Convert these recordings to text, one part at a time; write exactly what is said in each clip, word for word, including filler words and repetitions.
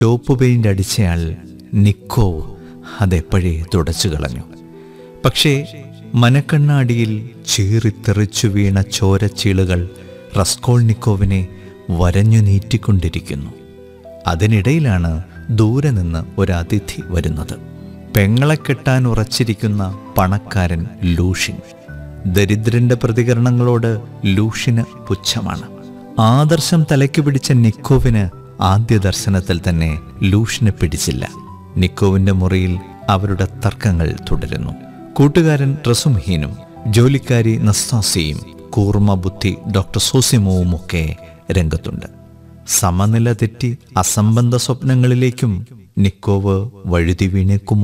ചോപ്പ് paint അടിച്ചയാൾ നിക്കോ അതെപ്പോഴേ തുടച്ചു കളഞ്ഞു. പക്ഷേ മനക്കണ്ണാടിയിൽ ചീറിത്തെറിച്ചു വീണ ചോരച്ചീളുകൾ റസ്കോൾനിക്കോവിനെ വരഞ്ഞു നീറ്റിക്കൊണ്ടിരിക്കുന്നു. അതിനിടയിലാണ് ദൂരെ നിന്ന് ഒരതിഥി വരുന്നത്. പെങ്ങളെ കെട്ടാൻ ഉറച്ചിരിക്കുന്ന പണക്കാരൻ ലൂഷ്യൻ. ദരിദ്രന്റെ പ്രതികരണങ്ങളോട് ലൂഷ്യന് പുച്ഛമാണ്. ആദർശം തലയ്ക്ക് പിടിച്ച നിക്കോവിന് ആദ്യ ദർശനത്തിൽ തന്നെ ലൂഷ്യനെ പിടിച്ചില്ല. നിക്കോവിന്റെ മുറിയിൽ അവരുടെ തർക്കങ്ങൾ തുടരുന്നു. കൂട്ടുകാരൻ ട്രസുംഹീനും ജോലിക്കാരി നസ്താസിയും കൂർമ്മ ബുദ്ധി ഡോക്ടർ സോസിമോവും ഒക്കെ രംഗത്തുണ്ട്. സമനില തെറ്റി അസംബന്ധ സ്വപ്നങ്ങളിലേക്കും നിക്കോവ് വഴുതി വീണേക്കുമോ?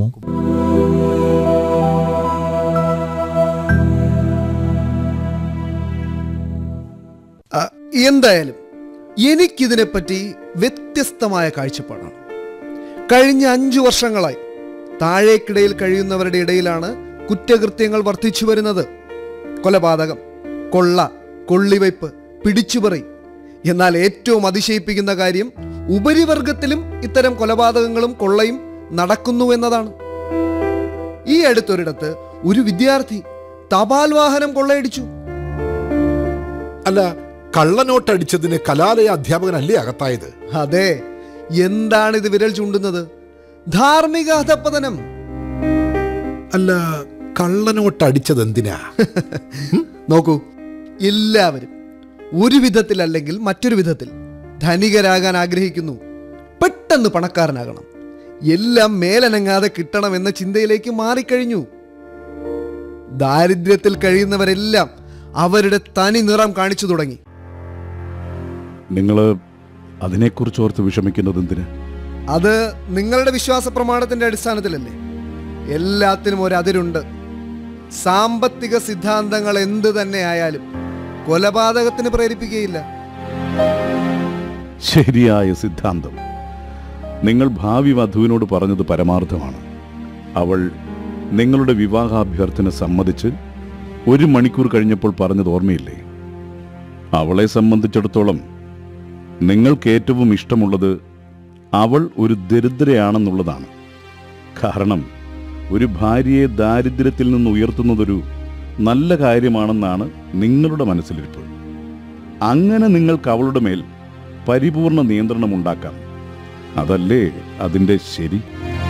എന്തായാലും എനിക്കിതിനെപ്പറ്റി വ്യത്യസ്തമായ കാഴ്ചപ്പാടാണ്. കഴിഞ്ഞ അഞ്ചു വർഷങ്ങളായി താഴേക്കിടയിൽ കഴിയുന്നവരുടെ ഇടയിലാണ് കുറ്റകൃത്യങ്ങൾ വർദ്ധിച്ചു വരുന്നത്. കൊലപാതകം, കൊള്ള, കൊള്ളിവയ്പ്, പിടിച്ചുപറി. എന്നാൽ ഏറ്റവും അതിശയിപ്പിക്കുന്ന കാര്യം ഉപരിവർഗത്തിലും ഇത്തരം കൊലപാതകങ്ങളും കൊള്ളയും നടക്കുന്നു എന്നതാണ്. ഈ അടുത്തൊരിടത്ത് ഒരു വിദ്യാർത്ഥി തപാൽ വാഹനം കൊള്ളയടിച്ചു. അല്ല, കള്ളനോട്ടടിച്ചതിന് കലാലയ അധ്യാപകനല്ലേ അകത്തായത്? അതെ. എന്താണിത് വിരൽ ചൂണ്ടുന്നത്? ധാർമ്മിക അധപ്പതനം. അല്ല, കള്ളനോട്ടടിച്ചത് എന്തിനാ? നോക്കൂ, എല്ലാവരും ഒരു വിധത്തിൽ അല്ലെങ്കിൽ മറ്റൊരു വിധത്തിൽ ധനികരാകാൻ ആഗ്രഹിക്കുന്നു. പെട്ടെന്ന് പണക്കാരനാകണം, എല്ലാം മേലനങ്ങാതെ കിട്ടണം എന്ന ചിന്തയിലേക്ക് മാറിക്കഴിഞ്ഞു. ദാരിദ്ര്യത്തിൽ കഴിയുന്നവരെല്ലാം അവരുടെ തനി നിറം കാണിച്ചു തുടങ്ങി. നിങ്ങൾ അതിനെക്കുറിച്ച് ഓർത്ത് വിഷമിക്കുന്നത് എന്തിന്? അത് നിങ്ങളുടെ വിശ്വാസ പ്രമാണത്തിന്റെ അടിസ്ഥാനത്തിലല്ലേ? എല്ലാത്തിനും ഒരതിരുണ്ട്. സാമ്പത്തിക സിദ്ധാന്തങ്ങൾ എന്ത് തന്നെ ആയാലും കൊലപാതകത്തിന് പ്രേരിപ്പിക്കുകയില്ല. ശരിയായ സിദ്ധാന്തം. നിങ്ങൾ ഭാവി വധുവിനോട് പറഞ്ഞത് പരമാർത്ഥമാണ്. അവൾ നിങ്ങളുടെ വിവാഹാഭ്യർത്ഥന സമ്മതിച്ച് ഒരു മണിക്കൂർ കഴിഞ്ഞപ്പോൾ പറഞ്ഞത് ഓർമ്മയില്ലേ? അവളെ സംബന്ധിച്ചിടത്തോളം നിങ്ങൾക്ക് ഏറ്റവും ഇഷ്ടമുള്ളത് അവൾ ഒരു ദരിദ്രയാണെന്നുള്ളതാണ്. കാരണം ഒരു ഭാര്യയെ ദാരിദ്ര്യത്തിൽ നിന്ന് ഉയർത്തുന്നതൊരു നല്ല കാര്യമാണെന്നാണ് നിങ്ങളുടെ മനസ്സിലിരിപ്പ്. അങ്ങനെ നിങ്ങൾക്ക് അവളുടെ മേൽ പരിപൂർണ നിയന്ത്രണം ഉണ്ടാക്കാം. അതല്ലേ അതിൻ്റെ ശരി?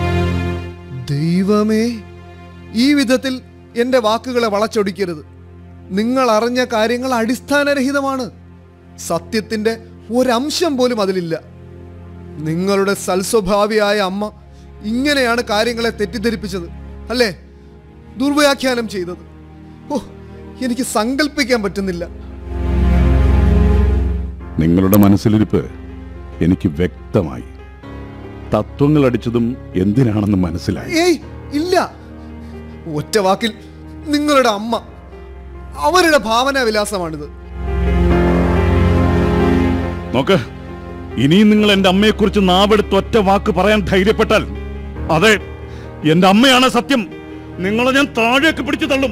ദൈവമേ, ഈ വിധത്തിൽ എന്റെ വാക്കുകളെ വളച്ചൊടിക്കരുത്. നിങ്ങൾ അറിഞ്ഞ കാര്യങ്ങൾ അടിസ്ഥാനരഹിതമാണ്. സത്യത്തിന്റെ ഒരംശം പോലും അതിലില്ല. നിങ്ങളുടെ സൽസ്വഭാവിയായ അമ്മ ഇങ്ങനെയാണ് കാര്യങ്ങളെ തെറ്റിദ്ധരിപ്പിച്ചത് അല്ലേ? ദുർവ്യാഖ്യാനം ചെയ്തത്. ഓ, എനിക്ക് സങ്കല്പിക്കാൻ പറ്റുന്നില്ല. നിങ്ങളുടെ മനസ്സിലിരിപ്പ് എനിക്ക് വ്യക്തമായി. തത്വങ്ങൾ അടിച്ചതും എന്തിനാണെന്ന് മനസ്സിലായി. ഏയ് ഇല്ല, ഒറ്റ വാക്കിൽ നിങ്ങളുടെ അമ്മ, അവരുടെ ഭാവനാ വിലാസമാണിത്. നോക്ക്, ഇനിയും നിങ്ങൾ എന്റെ അമ്മയെക്കുറിച്ച് നാവെടുത്ത് ഒറ്റ വാക്ക് പറയാൻ ധൈര്യപ്പെട്ടാൽ അതെ, എന്റെ അമ്മയാണ് സത്യം. നിങ്ങളെ ഞാൻ താഴേക്ക് പിടിച്ചു തള്ളും.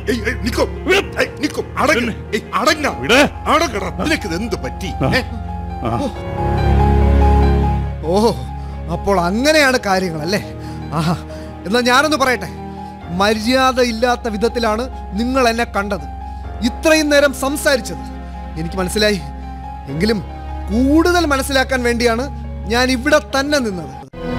ഓഹോ, അപ്പോൾ അങ്ങനെയാണ് കാര്യങ്ങളല്ലേ? ആഹാ, എന്നാ ഞാനൊന്ന് പറയട്ടെ. മര്യാദ ഇല്ലാത്ത വിധത്തിലാണ് നിങ്ങൾ എന്നെ കണ്ടത്, ഇത്രയും നേരം സംസാരിച്ചത്. എനിക്ക് മനസ്സിലായി. എങ്കിലും കൂടുതൽ മനസ്സിലാക്കാൻ വേണ്ടിയാണ് ഞാൻ ഇവിടെ തന്നെ നിന്നത്.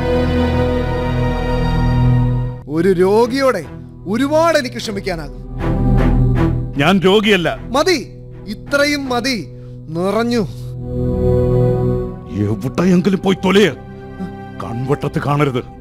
ഒരു രോഗിയോടെ ഒരുപാട് എനിക്ക് ക്ഷമിക്കാനാകും. ഞാൻ രോഗിയല്ല. മതി, ഇത്രയും മതി. നിറഞ്ഞു. എവിടെയെങ്കിലും പോയി തൊലയ, കൺവട്ടത്ത് കാണരുത്.